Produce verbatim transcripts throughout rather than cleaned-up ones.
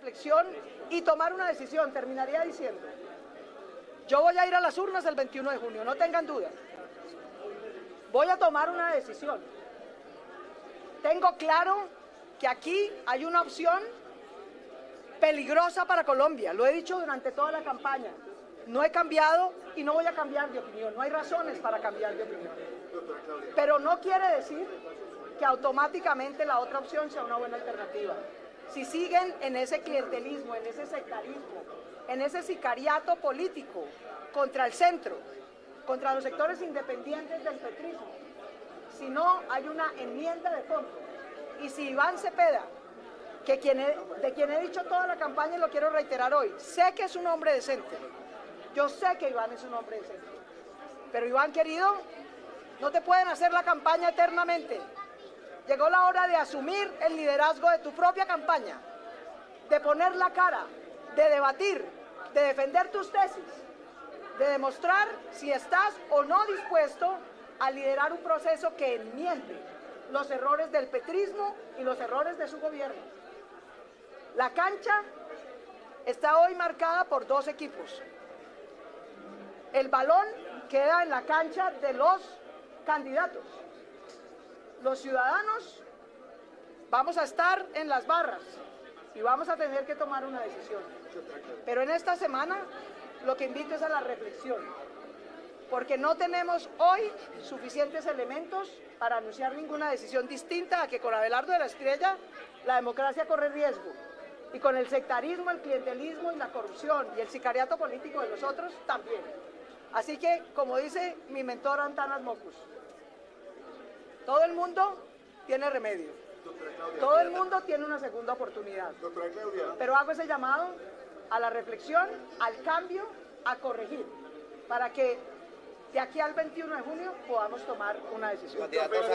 reflexión y tomar una decisión. Terminaría diciendo, yo voy a ir a las urnas el veintiuno de junio, no tengan duda. Voy a tomar una decisión. Tengo claro que aquí hay una opción peligrosa para Colombia, lo he dicho durante toda la campaña. No he cambiado y no voy a cambiar de opinión, no hay razones para cambiar de opinión. Pero no quiere decir que automáticamente la otra opción sea una buena alternativa. Si siguen en ese clientelismo, en ese sectarismo, en ese sicariato político contra el centro, contra los sectores independientes del petrismo, si no hay una enmienda de fondo, y si Iván Cepeda, que quien he, de quien he dicho toda la campaña y lo quiero reiterar hoy, sé que es un hombre decente, yo sé que Iván es un hombre decente, pero Iván querido, no te pueden hacer la campaña eternamente. Llegó la hora de asumir el liderazgo de tu propia campaña, de poner la cara, de debatir, de defender tus tesis, de demostrar si estás o no dispuesto a liderar un proceso que enmiende los errores del petrismo y los errores de su gobierno. La cancha está hoy marcada por dos equipos. El balón queda en la cancha de los candidatos. Los ciudadanos vamos a estar en las barras y vamos a tener que tomar una decisión. Pero en esta semana lo que invito es a la reflexión, porque no tenemos hoy suficientes elementos para anunciar ninguna decisión distinta a que con Abelardo de la Espriella la democracia corre riesgo y con el sectarismo, el clientelismo y la corrupción y el sicariato político de los otros también. Así que, como dice mi mentor Antanas Mocus, todo el mundo tiene remedio, todo el mundo tiene una segunda oportunidad, pero hago ese llamado a la reflexión, al cambio, a corregir, para que de aquí al veintiuno de junio podamos tomar una decisión.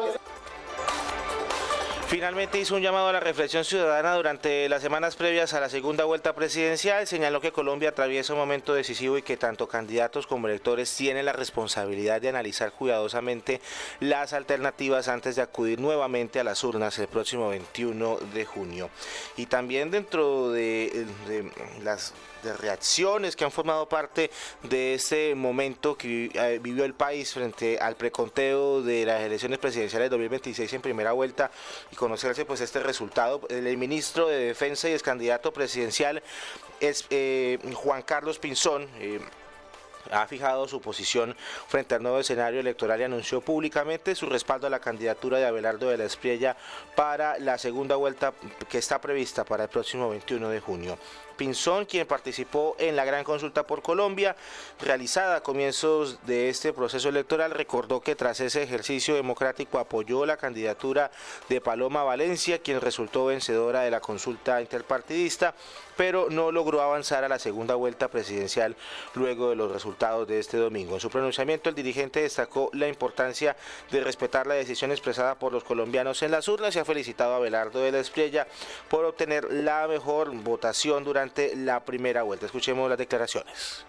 Finalmente hizo un llamado a la reflexión ciudadana durante las semanas previas a la segunda vuelta presidencial. Señaló que Colombia atraviesa un momento decisivo y que tanto candidatos como electores tienen la responsabilidad de analizar cuidadosamente las alternativas antes de acudir nuevamente a las urnas el próximo veintiuno de junio. Y también dentro de, de las de reacciones que han formado parte de este momento que vivió el país frente al preconteo de las elecciones presidenciales dos mil veintiséis en primera vuelta y conocerse pues este resultado, el ministro de Defensa y ex candidato presidencial es eh, Juan Carlos Pinzón. Eh, ha fijado su posición frente al nuevo escenario electoral y anunció públicamente su respaldo a la candidatura de Abelardo de la Espriella para la segunda vuelta que está prevista para el próximo veintiuno de junio. Pinzón, quien participó en la gran consulta por Colombia, realizada a comienzos de este proceso electoral, recordó que tras ese ejercicio democrático apoyó la candidatura de Paloma Valencia, quien resultó vencedora de la consulta interpartidista, pero no logró avanzar a la segunda vuelta presidencial luego de los resultados de este domingo. En su pronunciamiento, el dirigente destacó la importancia de respetar la decisión expresada por los colombianos en las urnas y ha felicitado a Abelardo de la Espriella por obtener la mejor votación durante la primera vuelta. Escuchemos las declaraciones.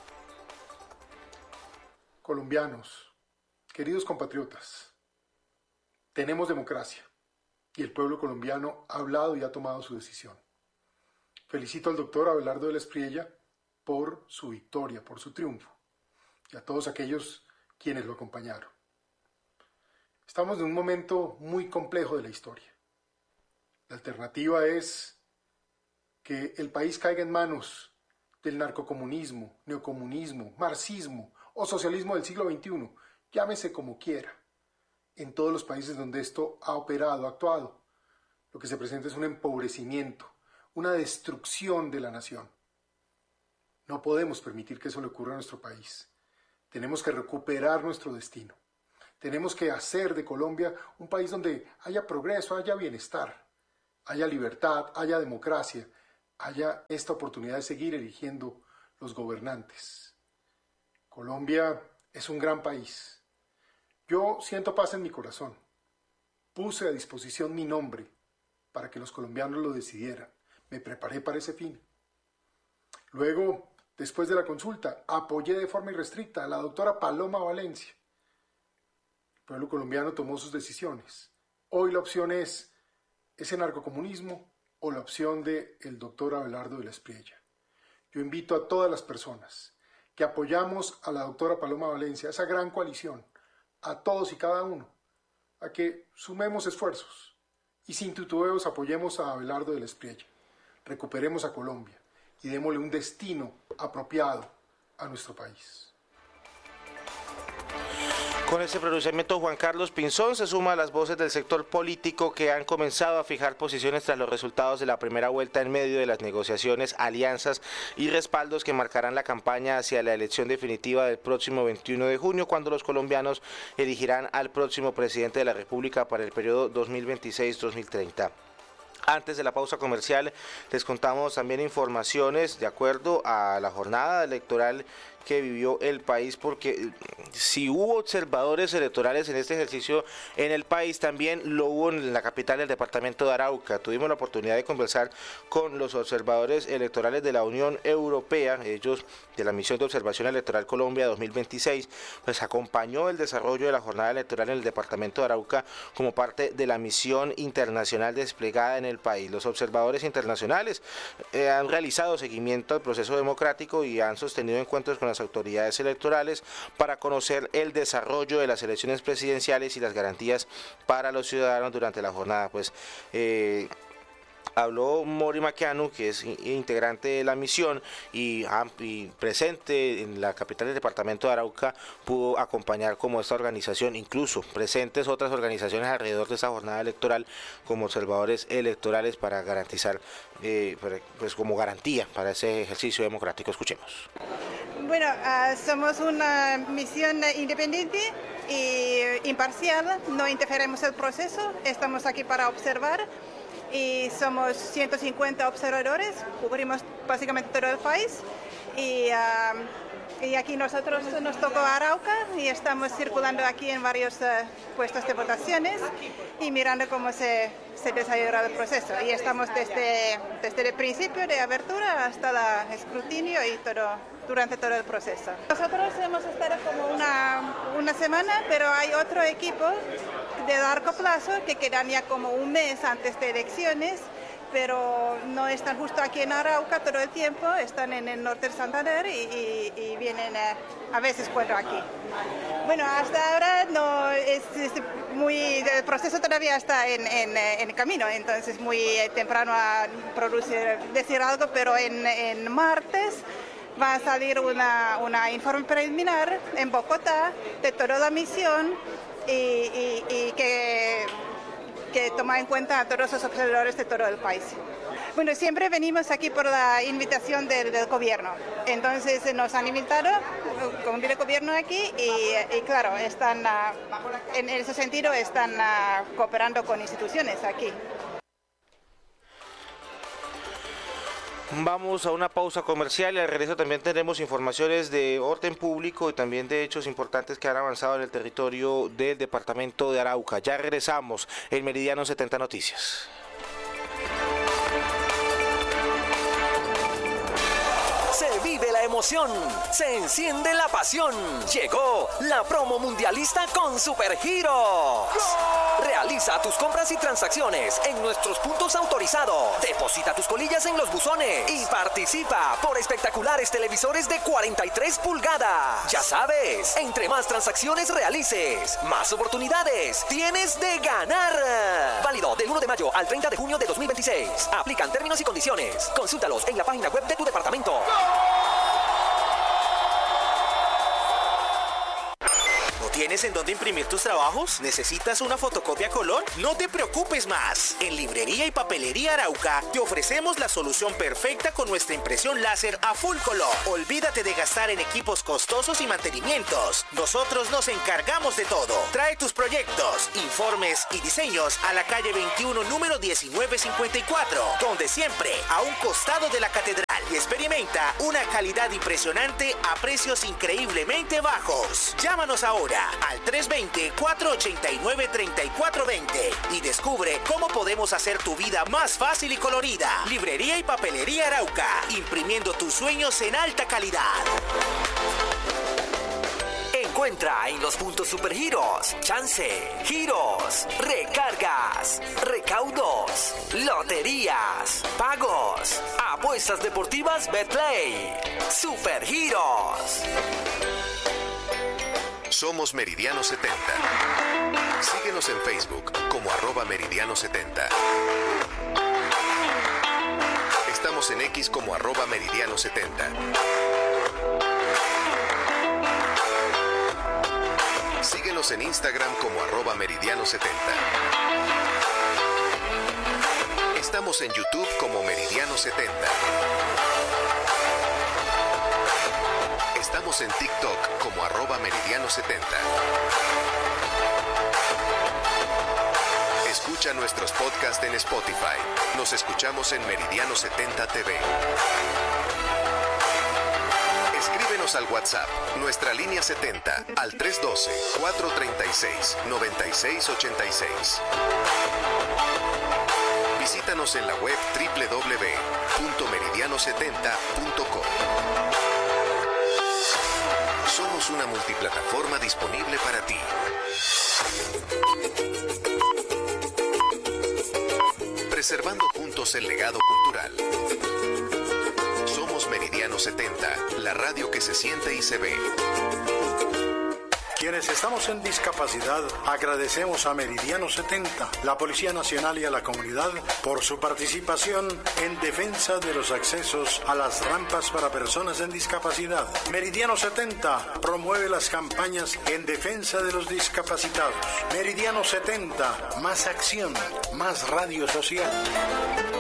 Colombianos, queridos compatriotas, tenemos democracia y el pueblo colombiano ha hablado y ha tomado su decisión. Felicito al doctor Abelardo de la Espriella por su victoria, por su triunfo, y a todos aquellos quienes lo acompañaron. Estamos en un momento muy complejo de la historia. La alternativa es que el país caiga en manos del narcocomunismo, neocomunismo, marxismo o socialismo del siglo veintiuno, llámese como quiera, en todos los países donde esto ha operado, ha actuado. Lo que se presenta es un empobrecimiento, una destrucción de la nación. No podemos permitir que eso le ocurra a nuestro país. Tenemos que recuperar nuestro destino. Tenemos que hacer de Colombia un país donde haya progreso, haya bienestar, haya libertad, haya democracia, haya esta oportunidad de seguir eligiendo los gobernantes. Colombia es un gran país. Yo siento paz en mi corazón. Puse a disposición mi nombre para que los colombianos lo decidieran. Me preparé para ese fin. Luego, después de la consulta, apoyé de forma irrestricta a la doctora Paloma Valencia. El pueblo colombiano tomó sus decisiones. Hoy la opción es ese narcocomunismo o la opción de el doctor Abelardo de la Espriella. Yo invito a todas las personas que apoyamos a la doctora Paloma Valencia, a esa gran coalición, a todos y cada uno, a que sumemos esfuerzos y sin titubeos apoyemos a Abelardo de la Espriella, recuperemos a Colombia y démosle un destino apropiado a nuestro país. Con este pronunciamiento, Juan Carlos Pinzón se suma a las voces del sector político que han comenzado a fijar posiciones tras los resultados de la primera vuelta en medio de las negociaciones, alianzas y respaldos que marcarán la campaña hacia la elección definitiva del próximo veintiuno de junio, cuando los colombianos elegirán al próximo presidente de la República para el periodo dos mil veintiséis a dos mil treinta. Antes de la pausa comercial, les contamos también informaciones de acuerdo a la jornada electoral que vivió el país, porque si hubo observadores electorales en este ejercicio en el país, también lo hubo en la capital del departamento de Arauca. Tuvimos la oportunidad de conversar con los observadores electorales de la Unión Europea, ellos de la Misión de Observación Electoral Colombia dos mil veintiséis, pues acompañó el desarrollo de la jornada electoral en el departamento de Arauca como parte de la misión internacional desplegada en el país. Los observadores internacionales eh, han realizado seguimiento al proceso democrático y han sostenido encuentros con las autoridades electorales para conocer el desarrollo de las elecciones presidenciales y las garantías para los ciudadanos durante la jornada. Pues eh, habló Mori Maquianu, que es integrante de la misión y, y presente en la capital del departamento de Arauca, pudo acompañar como esta organización, incluso presentes otras organizaciones alrededor de esa jornada electoral como observadores electorales para garantizar, eh, pues como garantía para ese ejercicio democrático. Escuchemos. Bueno, uh, somos una misión independiente e imparcial, no interferimos en el proceso, estamos aquí para observar y somos ciento cincuenta observadores, cubrimos básicamente todo el país y, uh, y aquí nosotros nos tocó Arauca y estamos circulando aquí en varios uh, puestos de votaciones y mirando cómo se, se desarrolla el proceso. Y estamos desde, desde el principio de abertura hasta el escrutinio y todo, durante todo el proceso. Nosotros hemos estado como una, una semana, pero hay otro equipo de largo plazo que quedan ya como un mes antes de elecciones, pero no están justo aquí en Arauca todo el tiempo, están en el norte de Santander y, y, y vienen eh, a veces cuando aquí. Bueno, hasta ahora no es, es muy, el proceso todavía está en, en, en camino, entonces muy temprano a producir, decir algo, pero en, en martes va a salir una, una informe preliminar en Bogotá de toda la misión y, y, y que, que toma en cuenta a todos los observadores de todo el país. Bueno, siempre venimos aquí por la invitación del, del gobierno, entonces nos han invitado con el gobierno aquí y, y claro, están, uh, en ese sentido están uh, cooperando con instituciones aquí. Vamos a una pausa comercial y al regreso también tendremos informaciones de orden público y también de hechos importantes que han avanzado en el territorio del departamento de Arauca. Ya regresamos en Meridiano setenta Noticias. Se vive la emoción, se enciende la pasión. Llegó la promo mundialista con Supergiros. Realiza tus compras y transacciones en nuestros puntos autorizados. Deposita tus colillas en los buzones y participa por espectaculares televisores de cuarenta y tres pulgadas. Ya sabes, entre más transacciones realices, más oportunidades tienes de ganar. Válido del uno de mayo al treinta de junio de dos mil veintiséis. Aplican términos y condiciones. Consúltalos en la página web de tu departamento. ¿Tienes en dónde imprimir tus trabajos? ¿Necesitas una fotocopia a color? No te preocupes más. En Librería y Papelería Arauca te ofrecemos la solución perfecta con nuestra impresión láser a full color. Olvídate de gastar en equipos costosos y mantenimientos. Nosotros nos encargamos de todo. Trae tus proyectos, informes y diseños a la calle veintiuno, número diecinueve cincuenta y cuatro, donde siempre a un costado de la catedral, y experimenta una calidad impresionante a precios increíblemente bajos. Llámanos ahora al tres dos cero, cuatro ocho nueve, tres cuatro dos cero y descubre cómo podemos hacer tu vida más fácil y colorida. Librería y Papelería Arauca, imprimiendo tus sueños en alta calidad. encuentra en los puntos Supergiros, Chance, Giros, Recargas, Recaudos, Loterías, Pagos, Apuestas Deportivas Betplay. Supergiros. Somos Meridiano setenta. Síguenos en Facebook como arroba Meridiano setenta. Estamos en X como arroba Meridiano setenta. Síguenos en Instagram como arroba Meridiano setenta. Estamos en YouTube como Meridiano setenta. Estamos en TikTok como arroba Meridiano setenta. Escucha nuestros podcasts en Spotify. Nos escuchamos en Meridiano setenta T V. Escríbenos al WhatsApp, nuestra línea setenta, al tres uno dos, cuatro tres seis, nueve seis ocho seis. Visítanos en la web doble u doble u doble u punto meridiano setenta punto com. Somos una multiplataforma disponible para ti. Preservando juntos el legado cultural. Somos Meridiano setenta, la radio que se siente y se ve. Quienes estamos en discapacidad, agradecemos a Meridiano setenta, la Policía Nacional y a la comunidad por su participación en defensa de los accesos a las rampas para personas en discapacidad. Meridiano setenta promueve las campañas en defensa de los discapacitados. Meridiano setenta, más acción, más radio social.